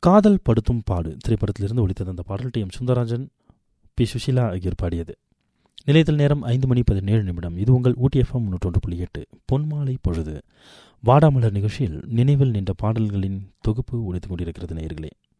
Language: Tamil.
காதல் படுத்தும் பாடு திரைப்படத்திலிருந்து ஒலித்தது அந்த பாடல். டி.எம். சுந்தரராஜன், பி. சுஷீலா ஆகியோர் பாடியது. நிலையத்தில் நேரம் 5:17. இது உங்கள் ஊட்டி எஃப்எம் 101.8 பொன்மாலை பொழுது. வாடாமலர் நிகழ்ச்சியில் நினைவில் நின்ற பாடல்களின் தொகுப்பு ஒலித்துக் கொண்டிருக்கிறது நேயர்களே.